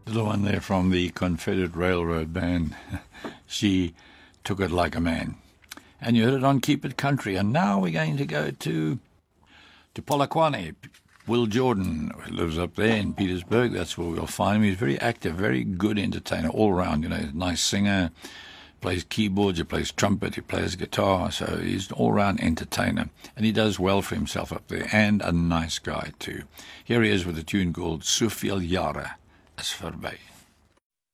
The one there from the Confederate Railroad Band. She took it like a man. And you heard it on Keep It Country. And now we're going to go to Polokwane. Will Jordan, who lives up there in Petersburg. That's where we'll find him. He's very active, very good entertainer all round. You know, nice singer, plays keyboards, he plays trumpet, he plays guitar. So he's an all-round entertainer. And he does well for himself up there. And a nice guy too. Here he is with a tune called Soveel Jare is Verby.